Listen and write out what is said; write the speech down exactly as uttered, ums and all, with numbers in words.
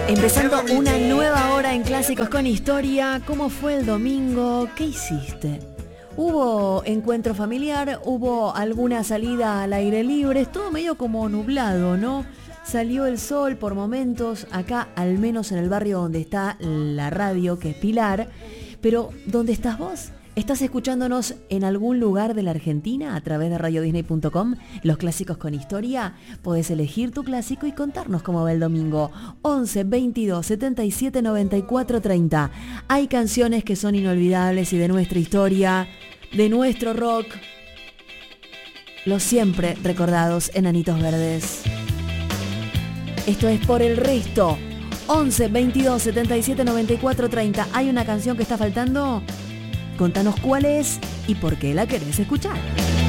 Empezando una nueva hora en Clásicos con Historia. ¿Cómo fue el domingo? ¿Qué hiciste? ¿Hubo encuentro familiar? ¿Hubo alguna salida al aire libre? Es todo medio como nublado, ¿no? Salió el sol por momentos, acá al menos en el barrio donde está la radio, que es Pilar. Pero, ¿dónde estás vos? ¿Estás escuchándonos en algún lugar de la Argentina a través de radio disney punto com? Los Clásicos con Historia. Podés elegir tu clásico y contarnos cómo va el domingo. once, veintidós, setenta y siete, noventa y cuatro, treinta. Hay canciones que son inolvidables y de nuestra historia, de nuestro rock. Los siempre recordados Enanitos Verdes. Esto es Por el Resto. once, veintidós, setenta y siete, noventa y cuatro, treinta. ¿Hay una canción que está faltando? Contanos cuál es y por qué la querés escuchar.